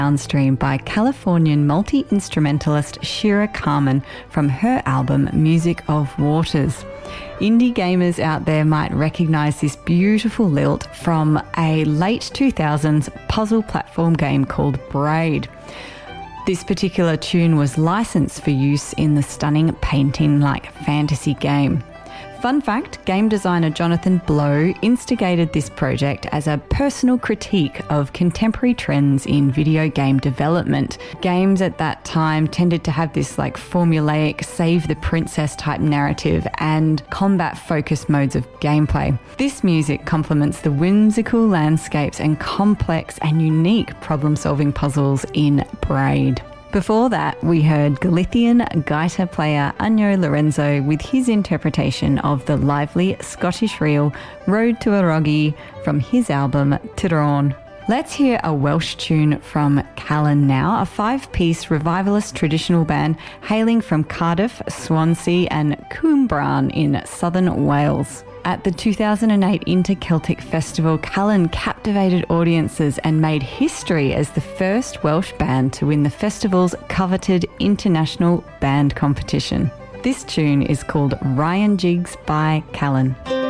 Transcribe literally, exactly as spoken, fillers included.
Downstream by Californian multi-instrumentalist Shira Carmen from her album Music of Waters. Indie gamers out there might recognise this beautiful lilt from a late two thousands puzzle platform game called Braid. This particular tune was licensed for use in the stunning painting-like fantasy game. Fun fact, game designer Jonathan Blow instigated this project as a personal critique of contemporary trends in video game development. Games at that time tended to have this like formulaic save the princess type narrative and combat-focused modes of gameplay. This music complements the whimsical landscapes and complex and unique problem-solving puzzles in Braid. Before that, we heard Galician gaita player Anjo Lorenzo with his interpretation of the lively Scottish reel Road to Erogi from his album Tyrone. Let's hear a Welsh tune from Callan now, a five-piece revivalist traditional band hailing from Cardiff, Swansea and Cwmbran in southern Wales. At the two thousand eight Inter-Celtic Festival, Callan captivated audiences and made history as the first Welsh band to win the festival's coveted international band competition. This tune is called Ryan Jigs by Callan.